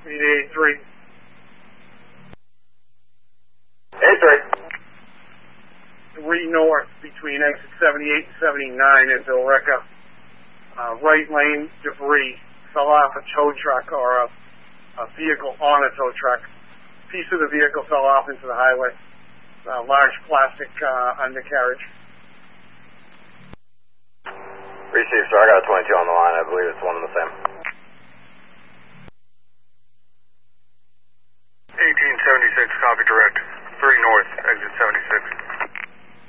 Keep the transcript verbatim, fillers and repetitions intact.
eight three. eight three. Three north between exit seventy-eight and seventy-nine at Billerica. Uh, right lane debris fell off a tow truck or a, a vehicle on a tow truck. Piece of the vehicle fell off into the highway. A large plastic uh, undercarriage. Received, sir. I got a twenty-two on the line. I believe it's